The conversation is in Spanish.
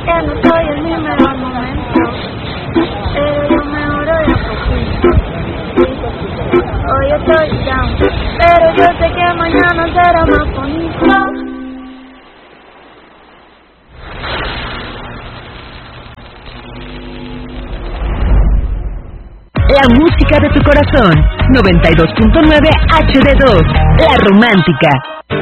que no estoy en mi mejor momento, pero yo mejoro de a poquito. Hoy estoy down, pero yo sé que mañana será más bonito. La música de tu corazón, 92.9 HD2, La Romántica.